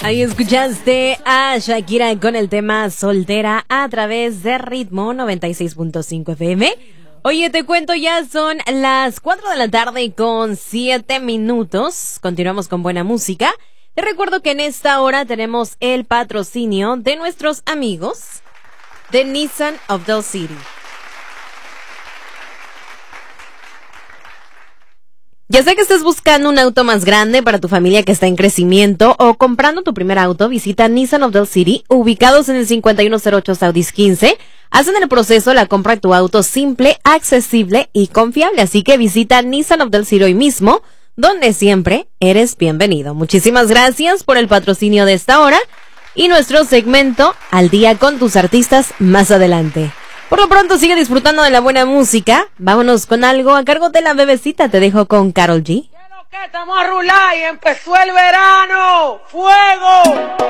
Ahí escuchaste a Shakira con el tema Soltera a través de Ritmo 96.5 FM. Oye, te cuento, ya son las 4 de la tarde con 7 minutos. Continuamos con buena música. Te recuerdo que en esta hora tenemos el patrocinio de nuestros amigos de Nissan of Del City. Ya sea que estés buscando un auto más grande para tu familia que está en crecimiento o comprando tu primer auto, visita Nissan of Del City, ubicados en el 5108 Southeast 15. Hacen el proceso la compra de tu auto simple, accesible y confiable. Así que visita Nissan of Del City hoy mismo, donde siempre eres bienvenido. Muchísimas gracias por el patrocinio de esta hora y nuestro segmento Al Día con tus artistas más adelante. Por lo pronto sigue disfrutando de la buena música. Vámonos con algo a cargo de la bebecita. Te dejo con Karol G. Que estamos a rular y empezó el verano. ¡Fuego!